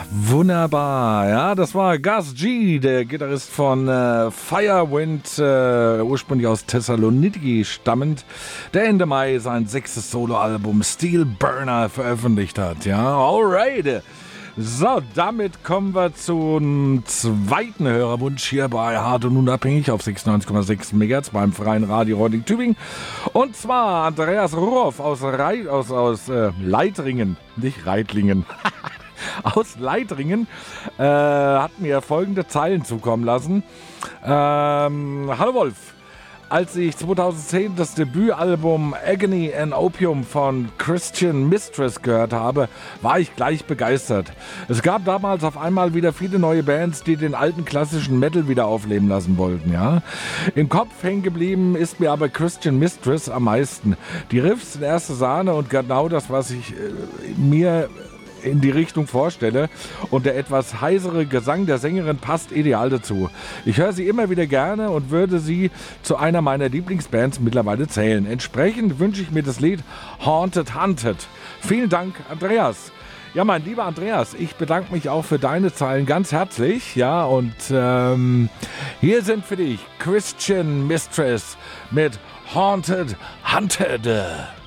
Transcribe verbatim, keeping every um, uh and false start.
Wunderbar, ja, das war Gus G, der Gitarrist von äh, Firewind, äh, ursprünglich aus Thessaloniki stammend, der Ende Mai sein sechstes Soloalbum Steel Burner veröffentlicht hat, ja, alright. So, damit kommen wir zum zweiten Hörerwunsch hier bei Hart und Unabhängig auf sechsundneunzig Komma sechs Megahertz beim Freien Radio Reuting Tübingen. Und zwar Andreas Ruoff aus, Rei- aus, aus äh, Leitringen, nicht Reitlingen, aus Leitringen, äh, hat mir folgende Zeilen zukommen lassen. Ähm, Hallo Wolf. Als ich zweitausendzehn das Debütalbum Agony and Opium von Christian Mistress gehört habe, war ich gleich begeistert. Es gab damals auf einmal wieder viele neue Bands, die den alten klassischen Metal wieder aufleben lassen wollten. Ja? Im Kopf hängen geblieben ist mir aber Christian Mistress am meisten. Die Riffs sind erste Sahne und genau das, was ich äh, mir in die Richtung vorstelle, und der etwas heisere Gesang der Sängerin passt ideal dazu. Ich höre sie immer wieder gerne und würde sie zu einer meiner Lieblingsbands mittlerweile zählen. Entsprechend wünsche ich mir das Lied Haunted Hunted. Vielen Dank, Andreas. Ja, mein lieber Andreas, ich bedanke mich auch für deine Zeilen ganz herzlich. Ja, und ähm, hier sind für dich Christian Mistress mit Haunted Hunted.